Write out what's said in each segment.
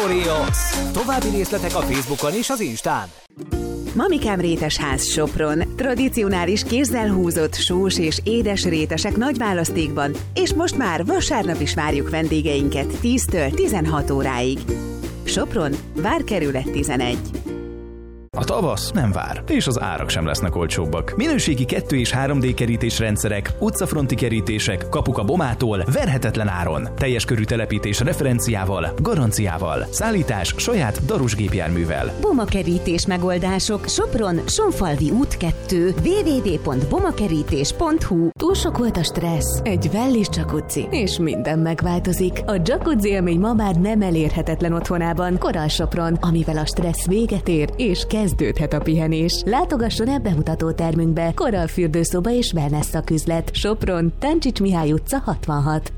További részletek a Facebookon és az Instán. Mamikám rétesház Sopron. Tradicionális kézzel húzott sós és édes rétesek nagy választékban, és most már vasárnap is várjuk vendégeinket 10-től 16 óráig. Sopron, Várkerület 11. A tavasz nem vár, és az árak sem lesznek olcsóbbak. Minőségi 2 és 3D kerítésrendszerek, utcafronti kerítések, kapuk a Bomától, verhetetlen áron. Teljes körű telepítés referenciával, garanciával. Szállítás saját Darus gépjárművel. Boma kerítés megoldások. Sopron, Sonfalvi út 2. www.bomakerítés.hu. Túl sok volt a stressz. Egy Wellis jacuzzi, és minden megváltozik. A jacuzzi élmény ma már nem elérhetetlen otthonában. Korall Sopron, amivel a stressz véget ér, és kezdődhet a pihenés. Látogasson el bemutató termünkbe. Korall fürdőszoba és wellness szaküzlet. Sopron, Táncsics Mihály utca 66.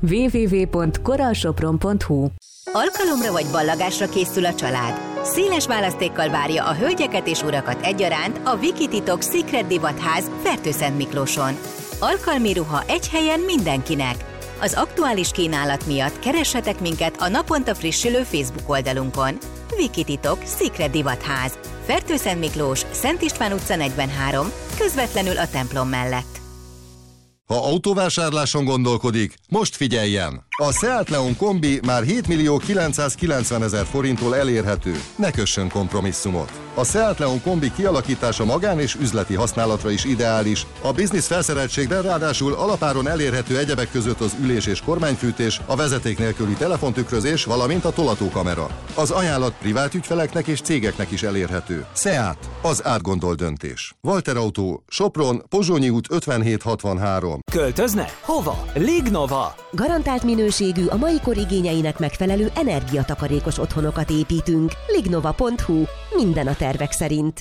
www.korallsopron.hu. Alkalomra vagy ballagásra készül a család. Széles választékkal várja a hölgyeket és urakat egyaránt a Vikititok Secret Divatház Fertőszentmiklóson. Alkalmi ruha egy helyen mindenkinek. Az aktuális kínálat miatt keressetek minket a naponta frissülő Facebook oldalunkon. Vikititok Secret Divatház. Fertőszentmiklós, Szent István utca 43, közvetlenül a templom mellett. Ha autóvásárláson gondolkodik, most figyeljen! A Seat Leon kombi már 7.990.000 forinttól elérhető. Ne kössön kompromisszumot! A Seat Leon kombi kialakítása magán- és üzleti használatra is ideális. A biznisz felszereltségre ráadásul alapáron elérhető egyebek között az ülés- és kormányfűtés, a vezeték nélküli telefontükrözés, valamint a tolatókamera. Az ajánlat privát ügyfeleknek és cégeknek is elérhető. Seat, az átgondolt döntés. Walter Autó, Sopron, Pozsonyi út 5763. Költözne? Hova? Lignova! Garantált minőségű, a mai kor igényeinek megfelelő energiatakarékos otthonokat építünk. Lignova.hu. Minden a tervek szerint.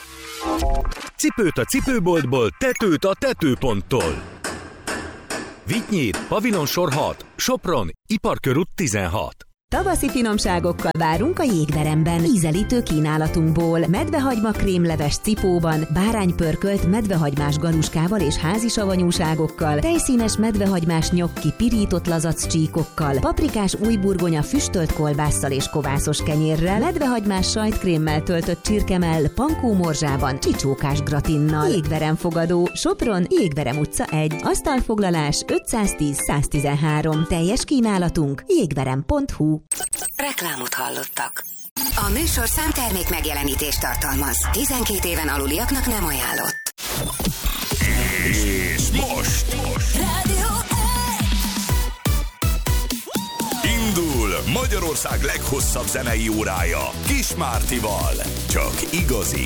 Cipőt a cipőboltból, tetőt a tetőponttól. Vitynyír, Pavilon sor 6, Sopron, Iparkörút 16. Tavaszi finomságokkal várunk a Jégveremben. Ízelítő kínálatunkból medvehagyma krémleves cipóban, báránypörkölt medvehagymás galuskával és házisavanyúságokkal, tejszínes medvehagymás nyokki pirított lazaccsíkokkal, paprikás újburgonya füstölt kolbásszal és kovászos kenyérrel, medvehagymás sajtkrémmel töltött csirkemell, pankómorzsában, csicsókás gratinnal. Jégverem fogadó, Sopron, Jégverem utca 1, asztalfoglalás 510-113. Teljes kínálatunk jégverem.hu. Reklámot hallottak. A műsor számtermék megjelenítést tartalmaz. 12 éven aluliaknak nem ajánlott. És most Rádió indul Magyarország leghosszabb zenei órája Kis Mártival. Csak igazi